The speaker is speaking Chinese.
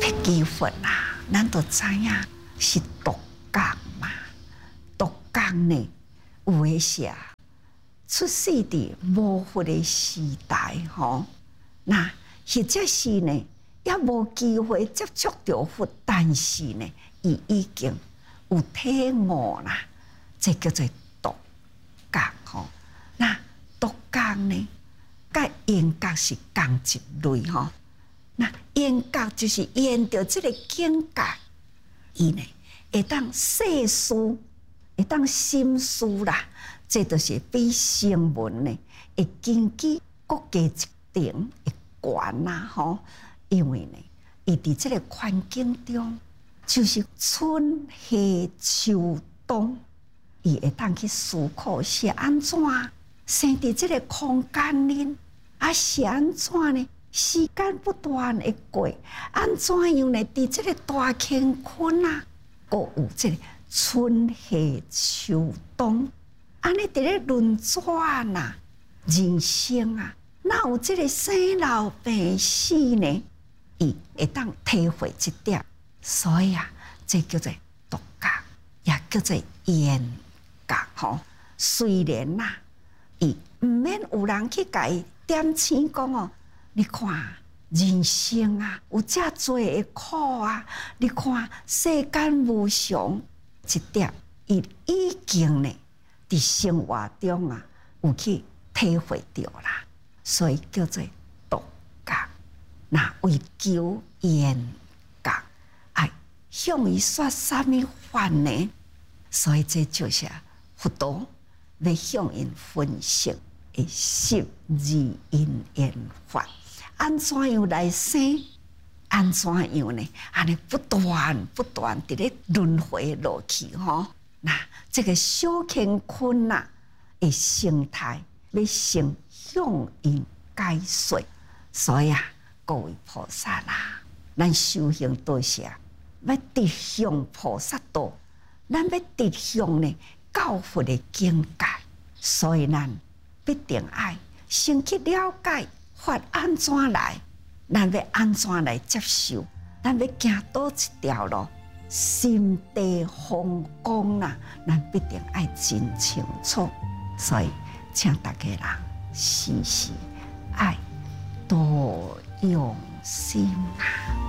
铁基佛啊，咱都知影是毒讲嘛。毒讲呢，有诶是出世伫无佛的时代吼，那或者是呢，也无机会接触到佛，但是呢，伊已经有体悟啦，这叫做毒讲吼。那毒讲呢，甲缘觉是同一类吼。那缘觉就是缘到这个境界，伊呢会当细思，会当心思啦。这就是比声闻呢会根基国家一定会悬啦吼。因为呢，伊伫这个环境中，就是春夏秋冬，伊会当去思考是安怎生伫这个空间里，是安怎呢？时间不断的过，安怎样呢？伫这个大乾坤啊，阁有这个春夏秋冬，安尼伫咧轮转啊，人生啊，哪有这个生老病死呢？伊会当体会这点，所以这叫做毒觉，也叫做缘觉吼。虽然伊毋免有人去甲伊点醒讲哦。你看人生啊，有遮多的苦啊！你看世间无常，这点伊已经呢，伫生活中有去体会到啦，所以叫做毒觉。那为求缘觉，爱向伊说什么法呢？所以这就是佛陀要向因分析的十二因缘法。安怎样来生？安怎样呢？安尼不断伫咧轮回落去吼。那这个小乾坤的生态要先向因解说，所以各位菩萨啦，咱修行道是要直向菩萨道，咱要直向呢教佛的境界，所以咱必定爱先去了解。法安怎来？咱要安怎来接受？咱要行倒一条路？心地风光咱必定爱真清楚。所以，请大家人时时爱多用心